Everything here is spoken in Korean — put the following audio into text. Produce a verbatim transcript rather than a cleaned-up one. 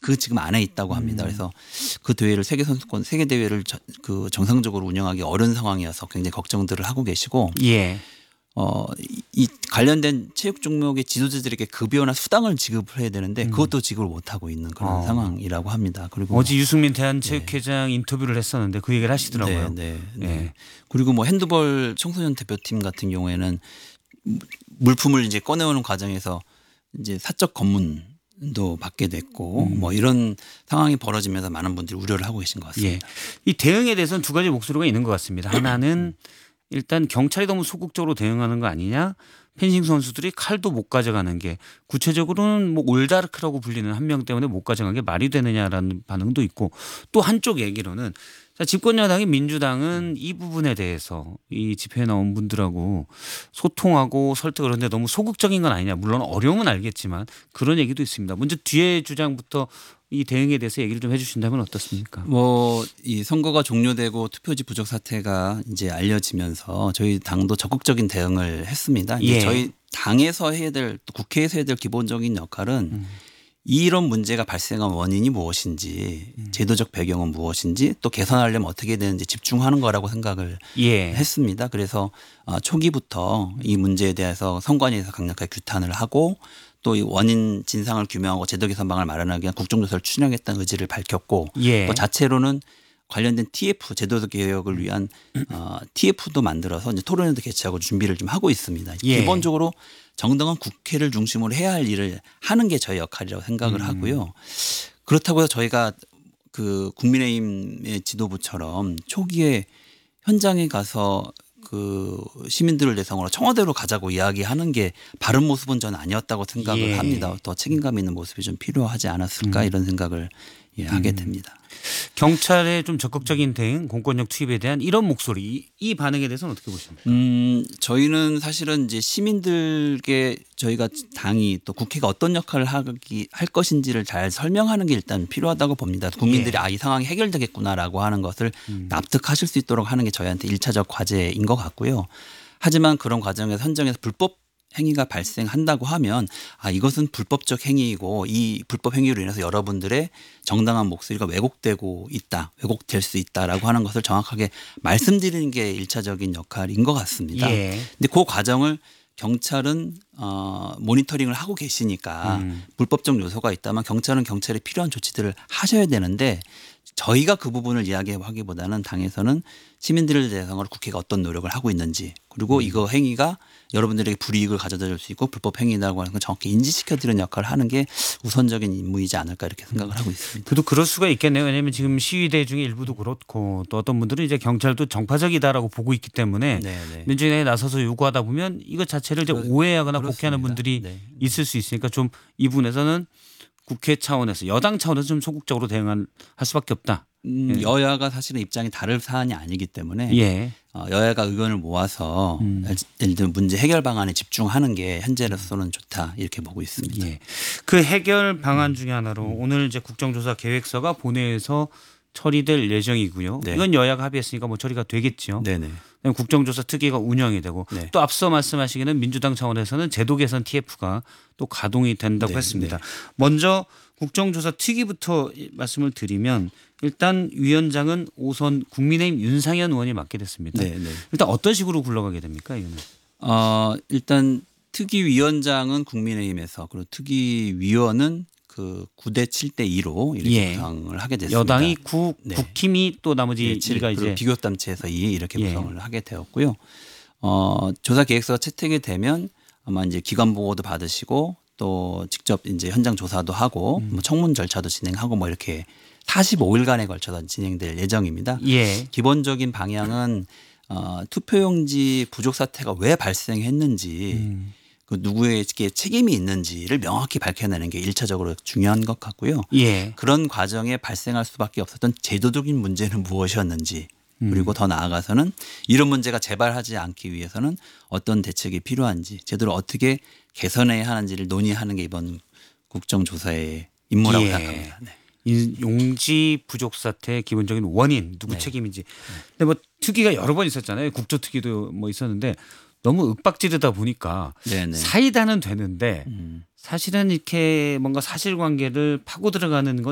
그 지금 안에 있다고 합니다. 음. 그래서 그 대회를 세계 선수권 세계 대회를 저, 그 정상적으로 운영하기 어려운 상황이어서 굉장히 걱정들을 하고 계시고 예. 어, 이 관련된 체육 종목의 지도자들에게 급여나 수당을 지급을 해야 되는데 그것도 지급을 못 하고 있는 그런 어. 상황이라고 합니다. 그리고 어제 유승민 대한체육회장 네. 인터뷰를 했었는데 그 얘기를 하시더라고요. 네, 네, 네. 예. 그리고 뭐 핸드볼 청소년 대표팀 같은 경우에는 물품을 이제 꺼내오는 과정에서 이제 사적 검문도 받게 됐고 음. 뭐 이런 상황이 벌어지면서 많은 분들이 우려를 하고 계신 것 같습니다. 예. 이 대응에 대해서는 두 가지 목소리가 있는 것 같습니다. 하나는 일단 경찰이 너무 소극적으로 대응하는 거 아니냐. 펜싱 선수들이 칼도 못 가져가는 게 구체적으로는 뭐 올다르크라고 불리는 한 명 때문에 못 가져간 게 말이 되느냐라는 반응도 있고 또 한쪽 얘기로는 자, 집권 여당인 민주당은 이 부분에 대해서 이 집회에 나온 분들하고 소통하고 설득을 하는데 너무 소극적인 건 아니냐. 물론 어려움은 알겠지만 그런 얘기도 있습니다. 먼저 뒤에 주장부터 이 대응에 대해서 얘기를 좀 해 주신다면 어떻습니까? 뭐 이 선거가 종료되고 투표지 부족 사태가 이제 알려지면서 저희 당도 적극적인 대응을 했습니다. 이제 예. 저희 당에서 해야 될 또 국회에서 해야 될 기본적인 역할은 음. 이런 문제가 발생한 원인이 무엇인지 음. 제도적 배경은 무엇인지 또 개선하려면 어떻게 되는지 집중하는 거라고 생각을 예. 했습니다. 그래서 초기부터 이 문제에 대해서 선관위에서 강력하게 규탄을 하고 또 이 원인 진상을 규명하고 제도 개선 방안을 마련하기 위한 국정조사를 추진하겠다는 의지를 밝혔고 예. 또 자체로는 관련된 티에프 제도적 개혁을 위한 어, 티에프도 만들어서 이제 토론회도 개최하고 준비를 좀 하고 있습니다. 예. 기본적으로 정당한 국회를 중심으로 해야 할 일을 하는 게 저희 역할이라고 생각을 음. 하고요. 그렇다고 해서 저희가 그 국민의힘의 지도부처럼 초기에 현장에 가서 그 시민들을 대상으로 청와대로 가자고 이야기하는 게 바른 모습은 저는 아니었다고 생각을 예. 합니다. 더 책임감 있는 모습이 좀 필요하지 않았을까 음. 이런 생각을 예, 하게 됩니다. 경찰의 좀 적극적인 대응, 공권력 투입에 대한 이런 목소리, 이 반응에 대해서는 어떻게 보십니까? 음, 저희는 사실은 이제 시민들께 저희가 당이 또 국회가 어떤 역할을 하기 할 것인지를 잘 설명하는 게 일단 필요하다고 봅니다. 국민들이 예. 아, 이 상황이 해결되겠구나라고 하는 것을 음. 납득하실 수 있도록 하는 게 저희한테 일차적 과제인 것 같고요. 하지만 그런 과정에서 현장에서 불법 행위가 발생한다고 하면 아 이것은 불법적 행위이고 이 불법 행위로 인해서 여러분들의 정당한 목소리가 왜곡되고 있다. 왜곡될 수 있다라고 하는 것을 정확하게 말씀드리는 게 일차적인 역할인 것 같습니다. 예. 근데 그 과정을 경찰은 어, 모니터링을 하고 계시니까 음. 불법적 요소가 있다면 경찰은 경찰에 필요한 조치들을 하셔야 되는데 저희가 그 부분을 이야기하기보다는 당에서는 시민들을 대상으로 국회가 어떤 노력을 하고 있는지 그리고 음. 이거 행위가 여러분들에게 불이익을 가져다 줄 수 있고 불법 행위라고 하는 걸 정확히 인지시켜드리는 역할을 하는 게 우선적인 임무이지 않을까 이렇게 생각을 하고 있습니다. 그래도 그럴 수가 있겠네요. 왜냐하면 지금 시위대 중에 일부도 그렇고 또 어떤 분들은 이제 경찰도 정파적이다라고 보고 있기 때문에 네네. 민주당에 나서서 요구하다 보면 이것 자체를 이제 오해하거나 그렇습니다. 곡해하는 분들이 네. 있을 수 있으니까 좀 이 부분에서는 국회 차원에서 여당 차원에서 좀 소극적으로 대응할 수밖에 없다. 음, 여야가 사실은 입장이 다를 사안이 아니기 때문에 예. 어, 여야가 의견을 모아서 음. 예를 들면 문제 해결 방안에 집중하는 게 현재로서는 좋다 이렇게 보고 있습니다. 예. 그 해결 방안 중에 하나로 음. 오늘 이제 국정조사 계획서가 본회의에서 처리될 예정이고요. 네. 이건 여야가 합의했으니까 뭐 처리가 되겠죠. 네네. 국정조사 특위가 운영이 되고 네. 또 앞서 말씀하시기는 민주당 차원에서는 제도 개선 티에프가 또 가동이 된다고 네. 했습니다. 네. 먼저 국정조사 특위부터 말씀을 드리면 일단 위원장은 오선 국민의힘 윤상현 의원이 맡게 됐습니다. 네. 네. 일단 어떤 식으로 굴러가게 됩니까? 이거는? 어, 일단 특위위원장은 국민의힘에서 그리고 특위위원은 그 구 대 칠 대 이로 이렇게 예. 구성을 하게 됐습니다. 여당이 구, 네. 국힘이 또 나머지 네, 이가 이제 비교답체에서 이 이렇게 예. 구성을 하게 되었고요. 어, 조사 계획서가 채택이 되면 아마 이제 기관 보고도 받으시고 또 직접 이제 현장 조사도 하고 음. 뭐 청문 절차도 진행하고 뭐 이렇게 사십오 일간에 걸쳐서 진행될 예정입니다. 예. 기본적인 방향은 어, 투표용지 부족 사태가 왜 발생했는지 음. 그 누구에게 책임이 있는지를 명확히 밝혀내는 게 일차적으로 중요한 것 같고요. 예. 그런 과정에 발생할 수밖에 없었던 제도적인 문제는 무엇이었는지 그리고 음. 더 나아가서는 이런 문제가 재발하지 않기 위해서는 어떤 대책이 필요한지 제도를 어떻게 개선해야 하는지를 논의하는 게 이번 국정조사의 임무라고 예. 생각합니다. 네. 이 용지 부족 사태의 기본적인 원인 누구 네. 책임인지. 네. 근데 뭐 특위가 여러 번 있었잖아요. 국조특위도 뭐 있었는데 너무 윽박지르다 보니까 네네. 사이다는 되는데 음. 사실은 이렇게 뭔가 사실관계를 파고 들어가는 건